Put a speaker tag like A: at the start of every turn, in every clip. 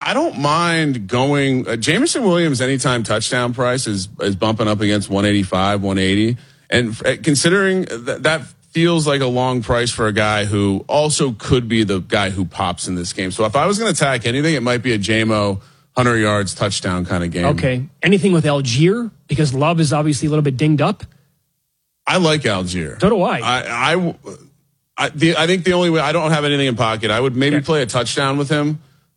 A: I don't mind going. Jameson Williams' anytime touchdown price is bumping up against 185, 180. And considering that feels like a long price for a guy who also could be the guy who pops in this game. So if I was going to attack anything, it might be a JMO 100 yards touchdown kind of game.
B: Okay. Anything with Algier? Because Love is obviously a little bit dinged up.
A: I like Algier.
B: So do I.
A: I think the only way, I don't have anything in pocket. I would maybe play a touchdown with him.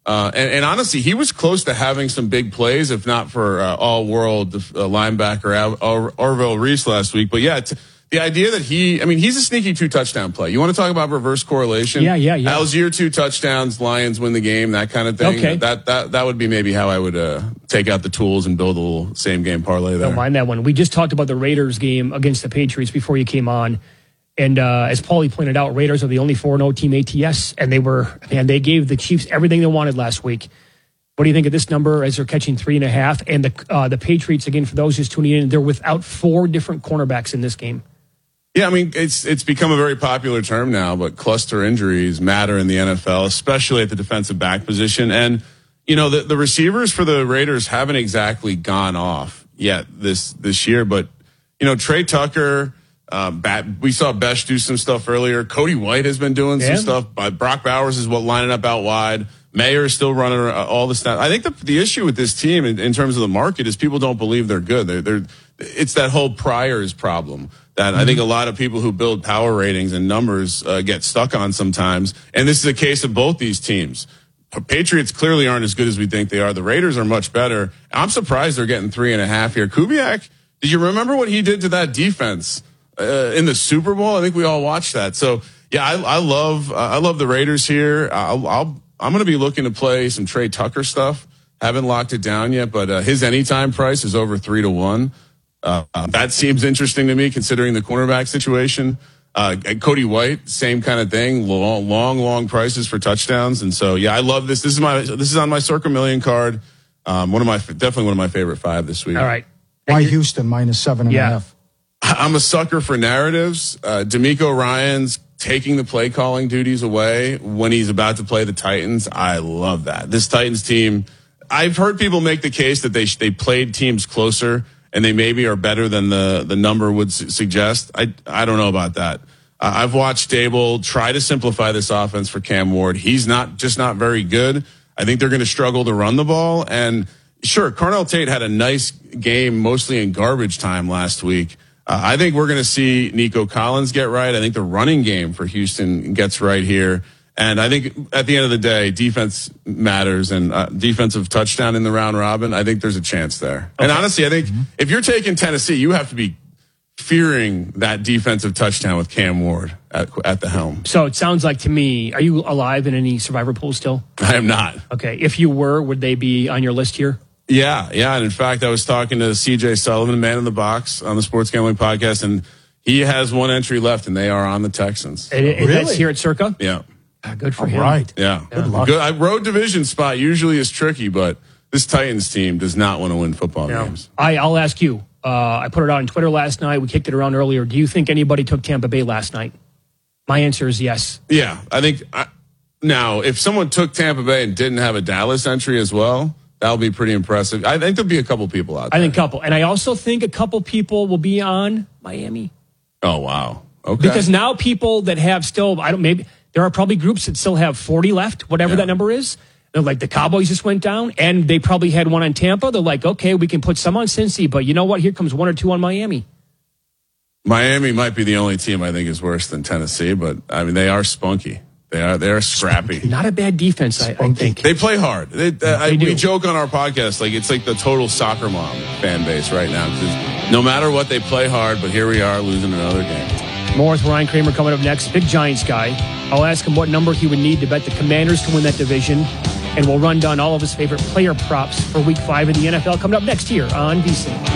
A: And honestly, he was close to having some big plays, if not for all-world linebacker Orville Reese last week. But yeah, the idea that he's a sneaky 2-touchdown play. You want to talk about reverse correlation?
B: Yeah.
A: Algier 2 touchdowns, Lions win the game, that kind of thing.
B: Okay.
A: That would be maybe how I would take out the tools and build a little same-game parlay there.
B: Don't mind that one. We just talked about the Raiders game against the Patriots before you came on. And as Paulie pointed out, Raiders are the only 4-0 team ATS, and they gave the Chiefs everything they wanted last week. What do you think of this number as they're catching 3.5? And the Patriots, again, for those just tuning in, they're without 4 different cornerbacks in this game.
A: Yeah, I mean, it's become a very popular term now, but cluster injuries matter in the NFL, especially at the defensive back position. And, the receivers for the Raiders haven't exactly gone off yet this year, but, Trey Tucker, we saw Besh do some stuff earlier. Cody White has been doing some stuff. Brock Bowers is lining up out wide. Mayer is still running all the stats. I think the issue with this team in terms of the market is people don't believe they're good. It's that whole priors problem that I think a lot of people who build power ratings and numbers get stuck on sometimes. And this is a case of both these teams. Patriots clearly aren't as good as we think they are. The Raiders are much better. I'm surprised they're getting 3.5 here. Kubiak, did you remember what he did to that defense in the Super Bowl? I think we all watched that. So yeah, I love the Raiders here. I'm going to be looking to play some Trey Tucker stuff. Haven't locked it down yet, but his anytime price is over 3-1. That seems interesting to me considering the cornerback situation. Cody White, same kind of thing. Long prices for touchdowns. And so, yeah, I love this. This is on my Circa Million card. Definitely one of my favorite 5 this week.
B: All right.
C: Why Houston -7.5?
B: Yeah.
A: I'm a sucker for narratives. D'Amico Ryan's taking the play calling duties away when he's about to play the Titans. I love that. This Titans team, I've heard people make the case that they played teams closer and they maybe are better than the number would suggest. I don't know about that. I've watched Dable try to simplify this offense for Cam Ward. He's not very good. I think they're going to struggle to run the ball. And sure, Carnell Tate had a nice game, mostly in garbage time last week. I think we're going to see Nico Collins get right. I think the running game for Houston gets right here. And I think at the end of the day, defense matters, and defensive touchdown in the round robin, I think there's a chance there. Okay. And honestly, I think if you're taking Tennessee, you have to be fearing that defensive touchdown with Cam Ward at the helm.
B: So it sounds like to me, are you alive in any survivor pools still?
A: I am not.
B: Okay. If you were, would they be on your list here?
A: Yeah. And in fact, I was talking to CJ Sullivan, Man in the Box, on the Sports Gambling Podcast, and he has one entry left, and they are on the Texans.
B: And that's here at Circa?
A: Yeah.
B: Good for him.
C: Right.
A: Yeah.
C: Good luck.
A: Road division spot usually is tricky, but this Titans team does not want to win football games.
B: I'll ask you. I put it out on Twitter last night. We kicked it around earlier. Do you think anybody took Tampa Bay last night? My answer is yes.
A: Yeah. I think now, if someone took Tampa Bay and didn't have a Dallas entry as well, that'll be pretty impressive. I think there'll be a couple people out there.
B: I think a couple. And I also think a couple people will be on Miami.
A: Oh, wow. Okay.
B: Because now people that have still, there are probably groups that still have 40 left, whatever that number is. They're like, the Cowboys just went down, and they probably had one on Tampa. They're like, okay, we can put some on Cincy, but you know what? Here comes 1 or 2 on Miami.
A: Miami might be the only team I think is worse than Tennessee, but I mean, they are spunky. They are scrappy.
B: Not a bad defense, I think.
A: They play hard. We joke on our podcast, like it's like the total soccer mom fan base right now. Because no matter what, they play hard, but here we are losing another game.
B: More with Ryan Kramer coming up next. Big Giants guy. I'll ask him what number he would need to bet the Commanders to win that division. And we'll run down all of his favorite player props for Week 5 of the NFL coming up next here on VSiN.